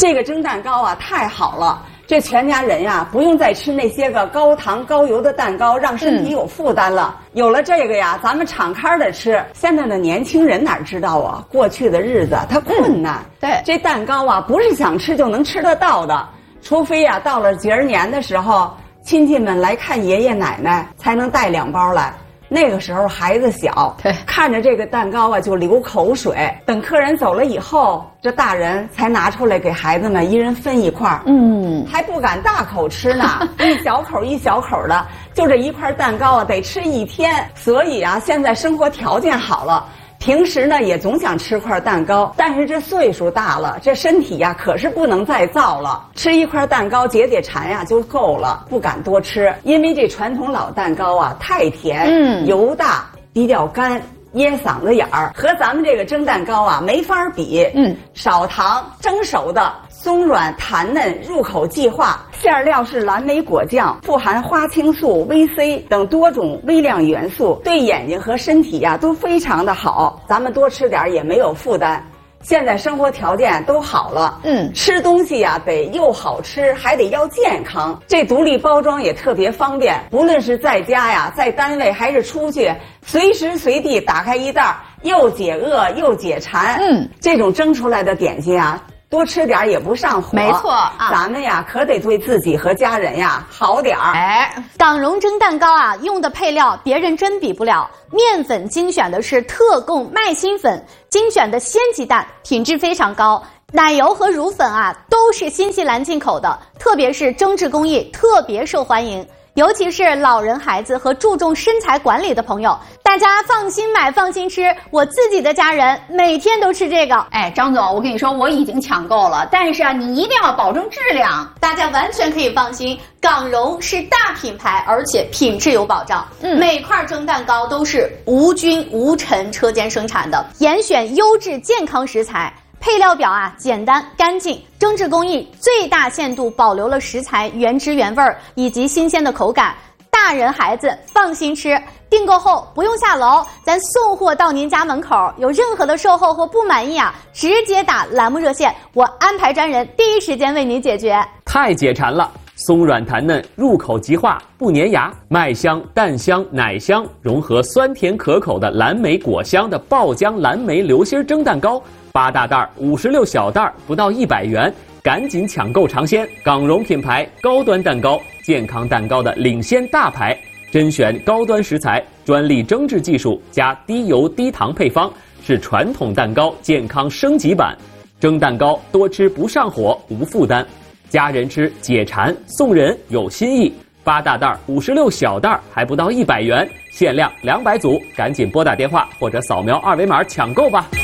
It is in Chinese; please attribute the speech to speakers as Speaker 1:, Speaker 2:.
Speaker 1: 这个蒸蛋糕啊，太好了。这全家人呀，不用再吃那些个高糖高油的蛋糕，让身体有负担了。有了这个呀，咱们敞开的吃。现在的年轻人哪知道啊？过去的日子他困难。
Speaker 2: 对，
Speaker 1: 这蛋糕啊，不是想吃就能吃得到的，除非呀，到了节儿年的时候，亲戚们来看爷爷奶奶，才能带2包来。那个时候孩子小，
Speaker 2: 对，
Speaker 1: 看着这个蛋糕啊就流口水。等客人走了以后，这大人才拿出来给孩子们一人分1块，还不敢大口吃呢，一小口一小口的，就这1块蛋糕啊得吃1天。所以啊，现在生活条件好了。平时呢也总想吃块蛋糕，但是这岁数大了，这身体呀可是不能再造了。吃1块蛋糕解解馋呀就够了，不敢多吃，因为这传统老蛋糕啊太甜，油大，比较干，噎嗓子眼儿，和咱们这个蒸蛋糕啊没法比。少糖，蒸熟的，松软弹嫩，入口即化。馅料是蓝莓果酱，富含花青素、VC 等多种微量元素，对眼睛和身体呀都非常的好。咱们多吃点也没有负担。现在生活条件都好了，吃东西呀得又好吃，还得要健康。这独立包装也特别方便，不论是在家呀、在单位还是出去，随时随地打开一袋，又解饿又解馋。这种蒸出来的点心啊，多吃点也不上火。
Speaker 2: 没错啊，
Speaker 1: 咱们呀可得对自己和家人呀好点儿。
Speaker 2: 港荣蒸蛋糕啊，用的配料别人真比不了。面粉精选的是特供麦芯粉，精选的鲜鸡蛋，品质非常高。奶油和乳粉啊，都是新西兰进口的，特别是蒸制工艺特别受欢迎。尤其是老人、孩子和注重身材管理的朋友，大家放心买，放心吃。我自己的家人每天都吃这个。
Speaker 3: 张总，我跟你说，我已经抢购了，但是啊，你一定要保证质量。
Speaker 2: 大家完全可以放心，港荣是大品牌，而且品质有保障。每块蒸蛋糕都是无菌无尘车间生产的，严选优质健康食材。配料表啊简单干净，蒸制工艺最大限度保留了食材原汁原味以及新鲜的口感，大人孩子放心吃。订购后不用下楼，咱送货到您家门口。有任何的售后或不满意啊，直接打栏目热线，我安排专人第一时间为您解决。
Speaker 4: 太解馋了！松软弹嫩，入口即化，不粘牙，麦香、蛋香、奶香融合酸甜可口的蓝莓果香的爆浆蓝莓流心蒸蛋糕，8大袋，56小袋，不到100元，赶紧抢购尝鲜！港荣品牌高端蛋糕，健康蛋糕的领先大牌，甄选高端食材，专利蒸制技术加低油低糖配方，是传统蛋糕健康升级版。蒸蛋糕多吃不上火，无负担。家人吃解馋，送人有新意。8大袋，56小袋，还不到100元，限量200组，赶紧拨打电话或者扫描2维码抢购吧。